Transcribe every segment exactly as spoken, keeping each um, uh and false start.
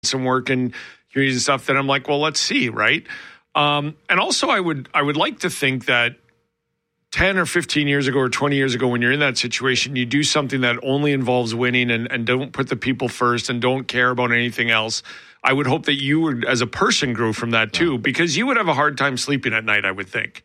some work and community stuff that I'm like, well, let's see, right? Um, and also, I would I would like to think that ten or fifteen years ago or twenty years ago, when you're in that situation, you do something that only involves winning and, and don't put the people first and don't care about anything else. I would hope that you would, as a person, grow from that too, because you would have a hard time sleeping at night, I would think.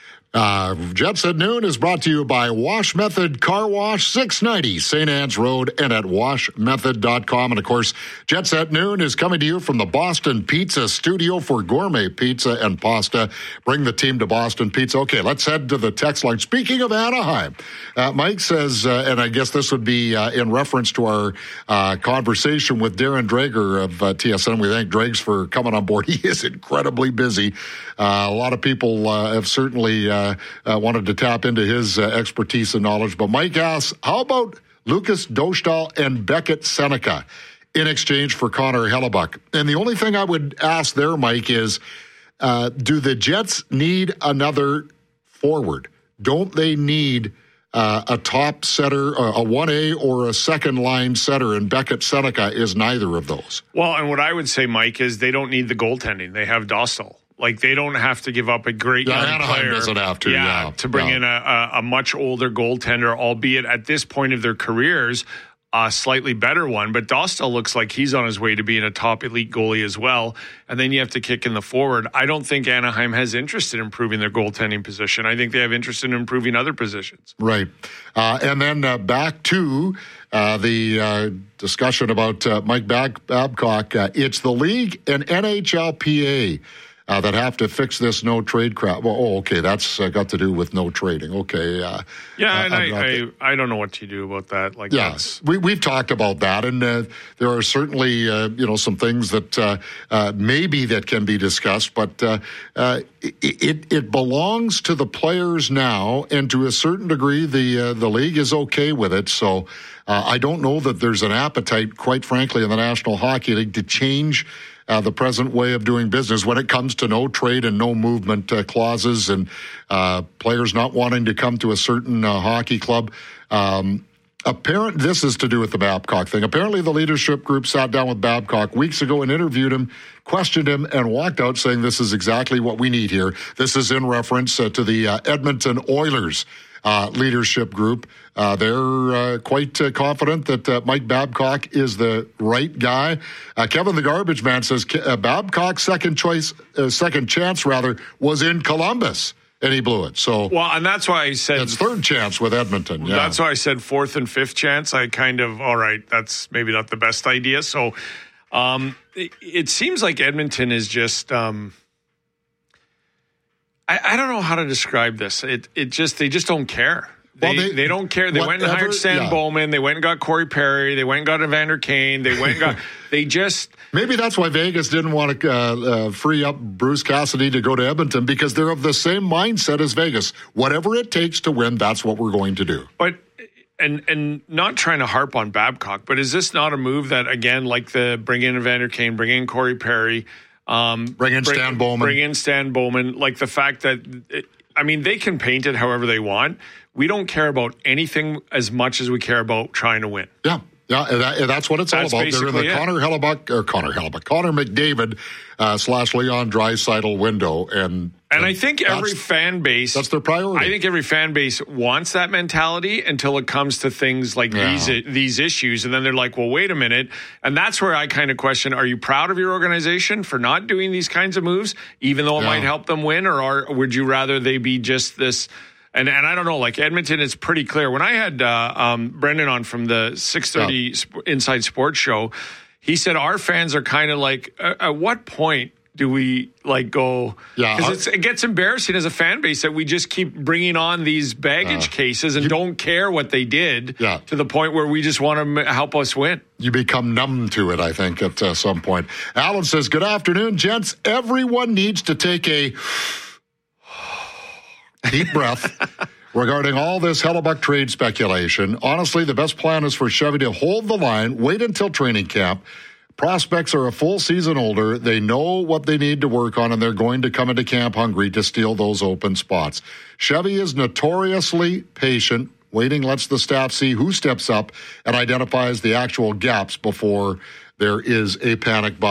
Uh, Jets at Noon is brought to you by Wash Method Car Wash, six ninety Saint Anne's Road, and at wash method dot com. And, of course, Jets at Noon is coming to you from the Boston Pizza Studio for gourmet pizza and pasta. Bring the team to Boston Pizza. Okay, let's head to the text line. Speaking of Anaheim, uh, Mike says, uh, and I guess this would be uh, in reference to our uh, conversation with Darren Drager of uh, T S N. We thank Drags for coming on board. He is incredibly busy. Uh, a lot of people uh, have certainly uh, Uh, uh, wanted to tap into his uh, expertise and knowledge. But Mike asks, how about Lucas Dostal and Beckett Seneca in exchange for Connor Hellebuck? And the only thing I would ask there, Mike, is uh, do the Jets need another forward? Don't they need uh, a top setter, a one A or a second line setter? And Beckett Seneca is neither of those. Well, and what I would say, Mike, is they don't need the goaltending. They have Dostal. Like, they don't have to give up a great yeah, young Anaheim player. doesn't have to, yeah, yeah. to bring yeah. in a, a, a much older goaltender, albeit at this point of their careers, a slightly better one. But Dostal looks like he's on his way to being a top elite goalie as well. And then you have to kick in the forward. I don't think Anaheim has interest in improving their goaltending position. I think they have interest in improving other positions. Right. Uh, and then uh, back to uh, the uh, discussion about uh, Mike Bab- Babcock. Uh, it's the league and N H L P A Uh, that have to fix this no trade crap. Well, oh, okay, that's uh, got to do with no trading. Okay, uh, yeah, uh, and I, I, I don't know what to do about that. Like, yes, we we've talked about that, and uh, there are certainly uh, you know some things that uh, uh, maybe that can be discussed, but uh, uh, it, it it belongs to the players now, and to a certain degree, the uh, the league is okay with it. So uh, I don't know that there's an appetite, quite frankly, in the National Hockey League to change Uh, the present way of doing business when it comes to no trade and no movement uh, clauses and uh, players not wanting to come to a certain uh, hockey club. Um, apparent, this is to do with the Babcock thing. Apparently the leadership group sat down with Babcock weeks ago and interviewed him, questioned him, and walked out saying this is exactly what we need here. This is in reference uh, to the uh, Edmonton Oilers uh, leadership group. Uh, they're uh, quite uh, confident that uh, Mike Babcock is the right guy. Uh, Kevin the Garbage Man says uh, Babcock's second choice, uh, second chance rather, was in Columbus, and he blew it. So, well, and that's why I said it's third chance with Edmonton. Yeah. That's why I said fourth and fifth chance. I kind of all right. That's maybe not the best idea. So, um, it, it seems like Edmonton is just. Um, I, I don't know how to describe this. It it just they just don't care. They, well, they, they don't care. They whatever, went and hired Stan yeah. Bowman. They went and got Corey Perry. They went and got Evander Kane. They went and got. They just maybe that's why Vegas didn't want to uh, uh, free up Bruce Cassidy to go to Edmonton, because they're of the same mindset as Vegas. Whatever it takes to win, that's what we're going to do. But and and not trying to harp on Babcock, but is this not a move that, again, like the bring in Evander Kane, bring in Corey Perry, um, bring in bring, Stan Bowman, bring in Stan Bowman, like the fact that it, I mean they can paint it however they want. We don't care about anything as much as we care about trying to win. Yeah, yeah, that, that's what it's that's all about. They're in the it. Connor Hellebuck, or Connor Hellebuck, Connor McDavid uh, slash Leon Draisaitl window. And, and I think every fan base... That's their priority. I think every fan base wants that mentality until it comes to things like yeah. these these issues. And then they're like, well, wait a minute. And that's where I kind of question, are you proud of your organization for not doing these kinds of moves, even though it yeah. might help them win? Or are, would you rather they be just this... And and I don't know, like Edmonton is pretty clear. When I had uh, um, Brendan on from the six thirty yeah. Sp- Inside Sports show, he said our fans are kind of like, uh, at what point do we like go? Yeah, because it gets embarrassing as a fan base that we just keep bringing on these baggage uh, cases and you, don't care what they did yeah. to the point where we just want to help us win. You become numb to it, I think, at uh, some point. Alan says, good afternoon, gents. Everyone needs to take a... deep breath regarding all this Hellebuck trade speculation. Honestly, the best plan is for Chevy to hold the line, wait until training camp. Prospects are a full season older. They know what they need to work on, and they're going to come into camp hungry to steal those open spots. Chevy is notoriously patient. Waiting lets the staff see who steps up and identifies the actual gaps before there is a panic button.